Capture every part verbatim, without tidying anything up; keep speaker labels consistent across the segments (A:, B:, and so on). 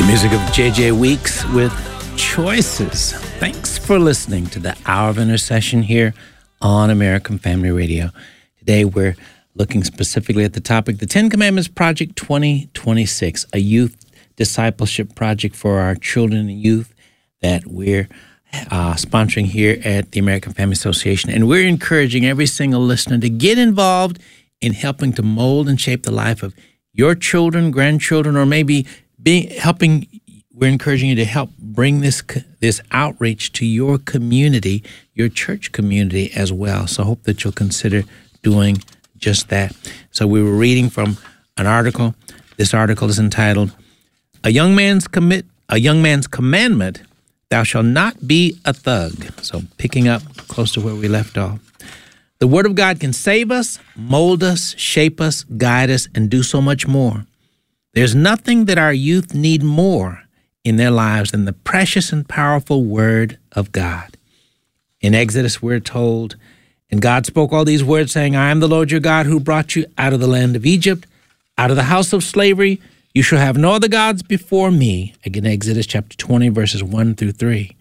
A: The music of J J Weeks with Choices. Thanks for listening to the Hour of Intercession here on American Family Radio. Today we're looking specifically at the topic, the Ten Commandments Project twenty twenty-six, a youth discipleship project for our children and youth that we're uh, sponsoring here at the American Family Association. And we're encouraging every single listener to get involved in helping to mold and shape the life of your children, grandchildren, or maybe being helping. We're encouraging you to help bring this this outreach to your community, your church community as well. So I hope that you'll consider doing just that. So we were reading from an article. This article is entitled, "A Young Man's Commit, A Young Man's Commandment, Thou Shalt Not Be a Thug." So picking up close to where we left off. The Word of God can save us, mold us, shape us, guide us, and do so much more. There's nothing that our youth need more in their lives than the precious and powerful Word of God. In Exodus, we're told, "And God spoke all these words, saying, I am the Lord your God who brought you out of the land of Egypt, out of the house of slavery. You shall have no other gods before me." Again, Exodus chapter twenty, verses one through three.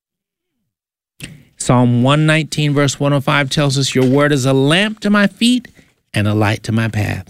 A: Psalm one nineteen, verse one oh five tells us, "Your word is a lamp to my feet and a light to my path."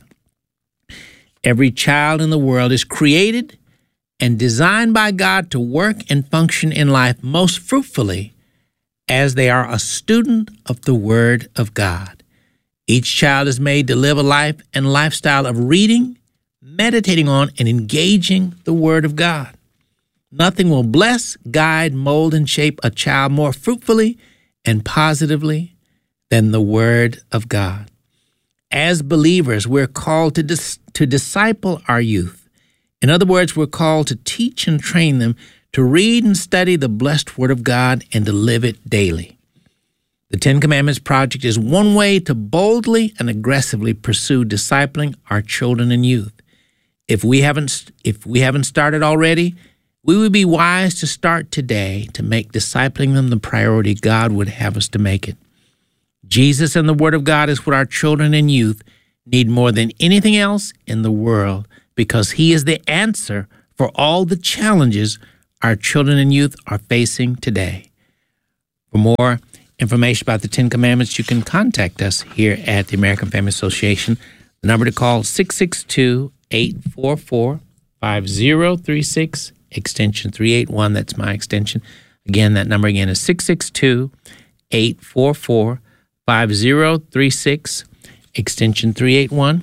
A: Every child in the world is created and designed by God to work and function in life most fruitfully as they are a student of the Word of God. Each child is made to live a life and lifestyle of reading, meditating on, and engaging the Word of God. Nothing will bless, guide, mold, and shape a child more fruitfully and positively than the Word of God. As believers, we're called to dis- to disciple our youth. In other words, we're called to teach and train them to read and study the blessed Word of God and to live it daily. The Ten Commandments Project is one way to boldly and aggressively pursue discipling our children and youth. If we haven't, if we haven't started already, we would be wise to start today to make discipling them the priority God would have us to make it. Jesus and the Word of God is what our children and youth need more than anything else in the world, because He is the answer for all the challenges our children and youth are facing today. For more information about the Ten Commandments, you can contact us here at the American Family Association. The number to call is six six two, eight four four, five zero three six, extension three eighty-one. That's my extension. Again, that number again is six six two, eight four four, five zero three six, extension three eighty-one.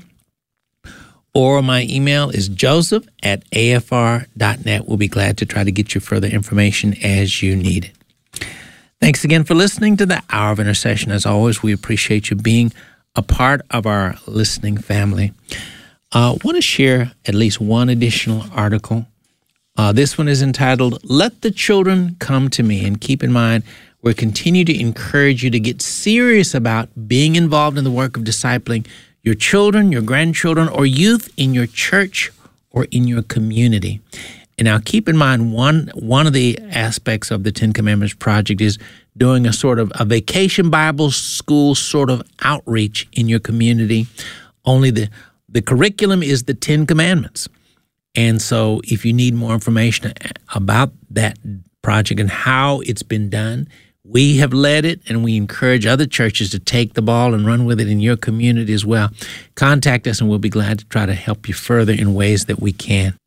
A: Or my email is joseph at a f r dot net. We'll be glad to try to get you further information as you need it. Thanks again for listening to the Hour of Intercession. As always, we appreciate you being a part of our listening family. I uh, want to share at least one additional article. Uh, this one is entitled, "Let the Children Come to Me." And keep in mind, we'll continue to encourage you to get serious about being involved in the work of discipling your children, your grandchildren, or youth in your church or in your community. And now keep in mind, one one of the aspects of the Ten Commandments Project is doing a sort of a vacation Bible school sort of outreach in your community. Only the, the curriculum is the Ten Commandments. And so if you need more information about that project and how it's been done, we have led it, and we encourage other churches to take the ball and run with it in your community as well. Contact us, and we'll be glad to try to help you further in ways that we can.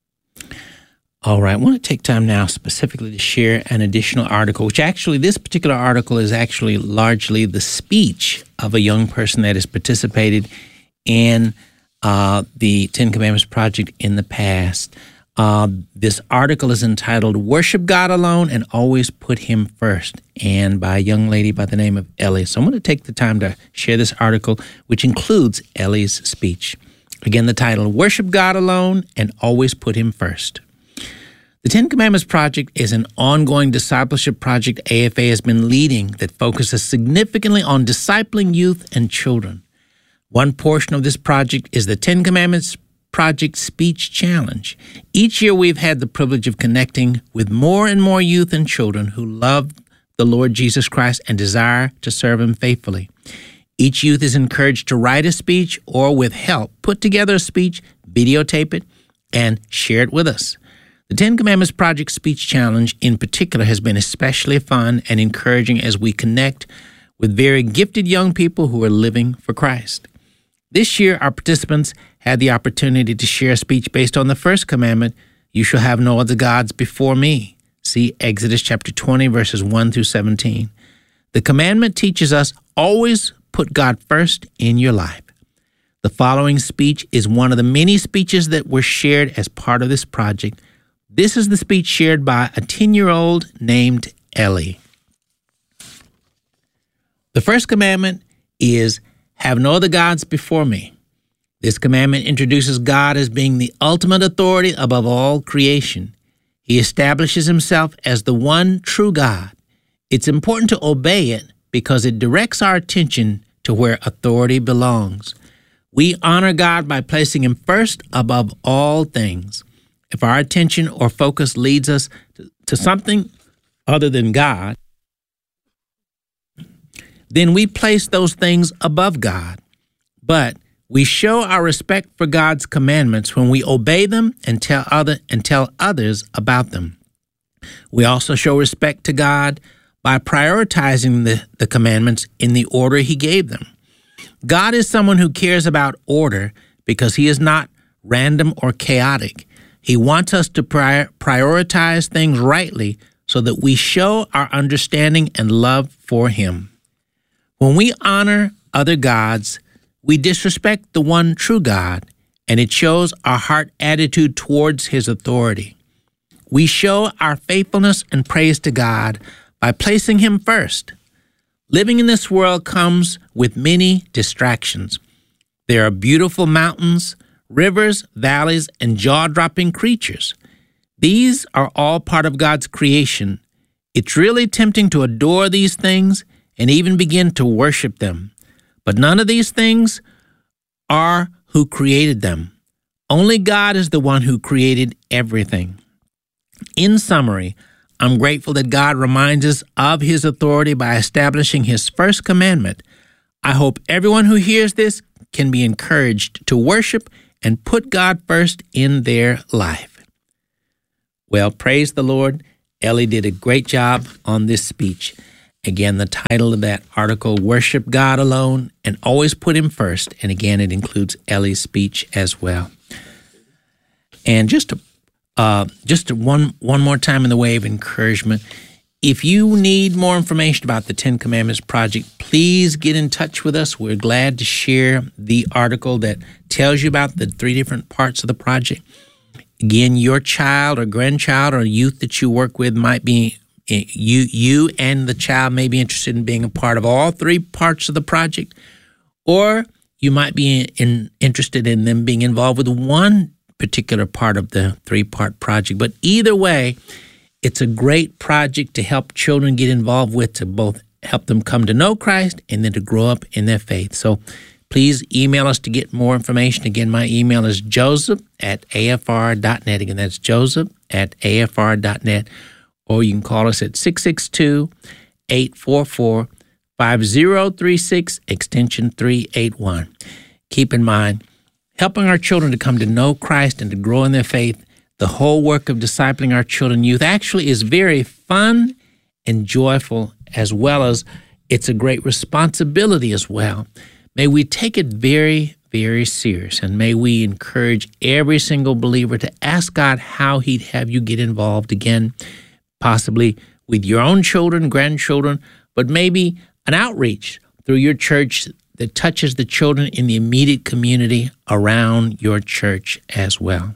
A: All right, I want to take time now specifically to share an additional article, which actually, this particular article is actually largely the speech of a young person that has participated in uh, the Ten Commandments Project in the past. Uh, this article is entitled, "Worship God Alone and Always Put Him First," and by a young lady by the name of Ellie. So I'm going to take the time to share this article, which includes Ellie's speech. Again, the title, "Worship God Alone and Always Put Him First." The Ten Commandments Project is an ongoing discipleship project A F A has been leading that focuses significantly on discipling youth and children. One portion of this project is the Ten Commandments Project Speech Challenge. Each year we've had the privilege of connecting with more and more youth and children who love the Lord Jesus Christ and desire to serve Him faithfully. Each youth is encouraged to write a speech or, with help, put together a speech, videotape it, and share it with us. The Ten Commandments Project Speech Challenge in particular has been especially fun and encouraging as we connect with very gifted young people who are living for Christ. This year, our participants had the opportunity to share a speech based on the first commandment, "You shall have no other gods before me." See Exodus chapter twenty, verses one through seventeen. The commandment teaches us always put God first in your life. The following speech is one of the many speeches that were shared as part of this project. This is the speech shared by a ten-year-old named Ellie. The first commandment is, "Have no other gods before me." This commandment introduces God as being the ultimate authority above all creation. He establishes himself as the one true God. It's important to obey it because it directs our attention to where authority belongs. We honor God by placing him first above all things. If our attention or focus leads us to, to something other than God, then we place those things above God. But we show our respect for God's commandments when we obey them and tell other and tell others about them. We also show respect to God by prioritizing the, the commandments in the order he gave them. God is someone who cares about order because he is not random or chaotic. He wants us to prior, prioritize things rightly so that we show our understanding and love for him. When we honor other gods, we disrespect the one true God, and it shows our heart attitude towards his authority. We show our faithfulness and praise to God by placing him first. Living in this world comes with many distractions. There are beautiful mountains, rivers, valleys, and jaw-dropping creatures. These are all part of God's creation. It's really tempting to adore these things and even begin to worship them. But none of these things are who created them. Only God is the one who created everything. In summary, I'm grateful that God reminds us of his authority by establishing his first commandment. I hope everyone who hears this can be encouraged to worship and put God first in their life. Well, praise the Lord. Ellie did a great job on this speech. Again, the title of that article, Worship God Alone and Always Put Him First. And again, it includes Ellie's speech as well. And just to, uh, just to one, one more time in the way of encouragement, if you need more information about the Ten Commandments Project, please get in touch with us. We're glad to share the article that tells you about the three different parts of the project. Again, your child or grandchild or youth that you work with might be You you and the child may be interested in being a part of all three parts of the project, or you might be in, interested in them being involved with one particular part of the three-part project. But either way, it's a great project to help children get involved with, to both help them come to know Christ and then to grow up in their faith. So please email us to get more information. Again, my email is joseph at a f r dot net. Again, that's joseph at a f r dot net. Or you can call us at six six two, eight four four, five zero three six, extension three eight one. Keep in mind, helping our children to come to know Christ and to grow in their faith, the whole work of discipling our children and youth actually is very fun and joyful, as well as it's a great responsibility as well. May we take it very, very serious, and may we encourage every single believer to ask God how he'd have you get involved again, possibly with your own children, grandchildren, but maybe an outreach through your church that touches the children in the immediate community around your church as well.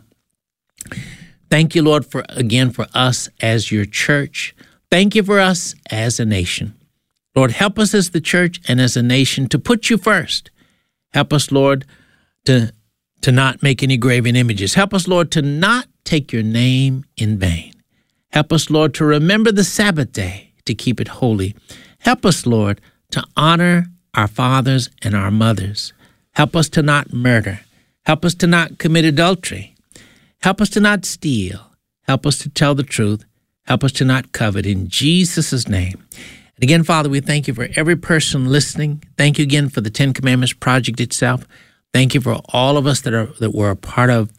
A: Thank you, Lord, for again for us as your church. Thank you for us as a nation. Lord, help us as the church and as a nation to put you first. Help us, Lord, to, to not make any graven images. Help us, Lord, to not take your name in vain. Help us, Lord, to remember the Sabbath day, to keep it holy. Help us, Lord, to honor our fathers and our mothers. Help us to not murder. Help us to not commit adultery. Help us to not steal. Help us to tell the truth. Help us to not covet. In Jesus' name. And again, Father, we thank you for every person listening. Thank you again for the Ten Commandments Project itself. Thank you for all of us that are that were a part of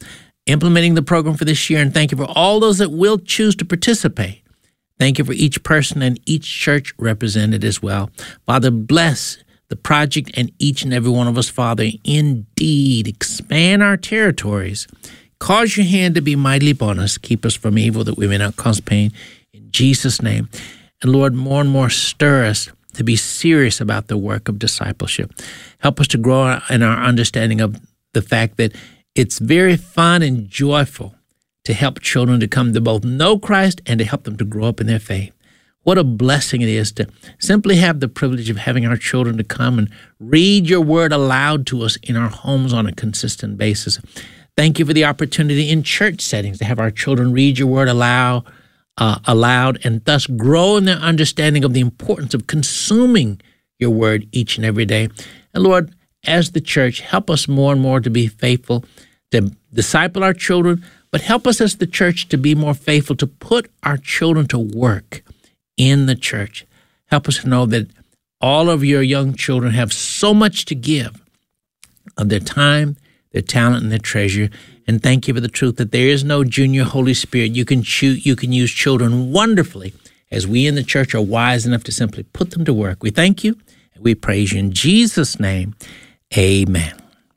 A: implementing the program for this year. And thank you for all those that will choose to participate. Thank you for each person and each church represented as well. Father, bless the project and each and every one of us, Father. Indeed, expand our territories. Cause your hand to be mightily upon us. Keep us from evil that we may not cause pain. In Jesus' name. And Lord, more and more stir us to be serious about the work of discipleship. Help us to grow in our understanding of the fact that it's very fun and joyful to help children to come to both know Christ and to help them to grow up in their faith. What a blessing it is to simply have the privilege of having our children to come and read your word aloud to us in our homes on a consistent basis. Thank you for the opportunity in church settings to have our children read your word aloud, uh, aloud and thus grow in their understanding of the importance of consuming your word each and every day. And Lord, as the church, help us more and more to be faithful, to disciple our children, but help us as the church to be more faithful, to put our children to work in the church. Help us to know that all of your young children have so much to give of their time, their talent, and their treasure. And thank you for the truth that there is no junior Holy Spirit. You can choose, you can use children wonderfully as we in the church are wise enough to simply put them to work. We thank you and we praise you in Jesus' name. Amen.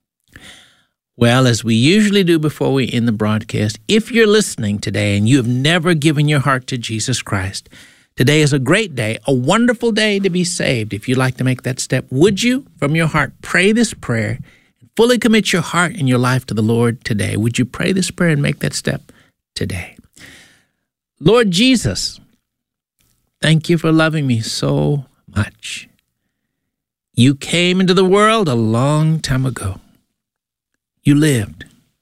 A: Well, as we usually do before we end the broadcast, if you're listening today and you have never given your heart to Jesus Christ, today is a great day, a wonderful day to be saved. If you'd like to make that step, would you, from your heart, pray this prayer and fully commit your heart and your life to the Lord today? Would you pray this prayer and make that step today? Lord Jesus, thank you for loving me so much. You came into the world a long time ago. You lived.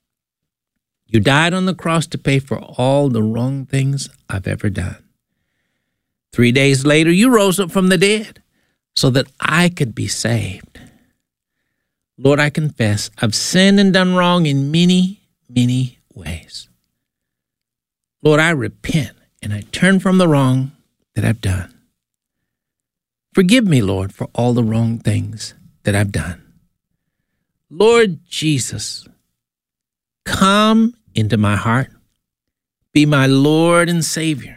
A: You died on the cross to pay for all the wrong things I've ever done. Three days later, you rose up from the dead so that I could be saved. Lord, I confess I've sinned and done wrong in many, many ways. Lord, I repent and I turn from the wrong that I've done. Forgive me, Lord, for all the wrong things that I've done. Lord Jesus, come into my heart. Be my Lord and Savior.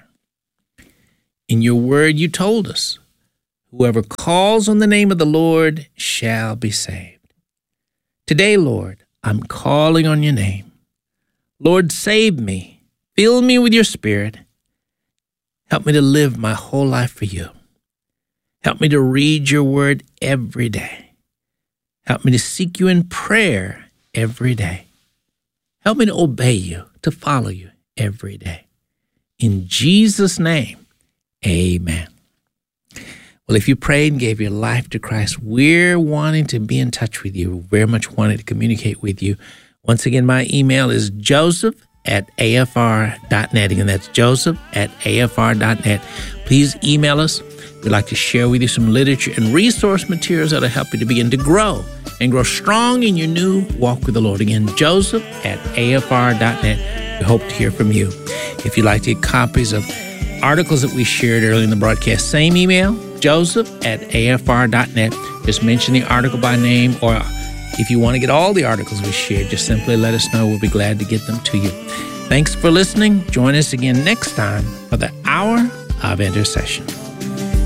A: In your word, you told us, whoever calls on the name of the Lord shall be saved. Today, Lord, I'm calling on your name. Lord, save me. Fill me with your Spirit. Help me to live my whole life for you. Help me to read your word every day. Help me to seek you in prayer every day. Help me to obey you, to follow you every day. In Jesus' name, amen. Well, if you prayed and gave your life to Christ, we're wanting to be in touch with you. We're very much wanting to communicate with you. Once again, my email is joseph at a f r dot net. Again, that's joseph at a f r dot net. Please email us. We'd like to share with you some literature and resource materials that will help you to begin to grow and grow strong in your new walk with the Lord. Again, joseph at a f r dot net. We hope to hear from you. If you'd like to get copies of articles that we shared earlier in the broadcast, same email, joseph at a f r dot net. Just mention the article by name, or if you want to get all the articles we shared, just simply let us know. We'll be glad to get them to you. Thanks for listening. Join us again next time for the Hour of Intercession.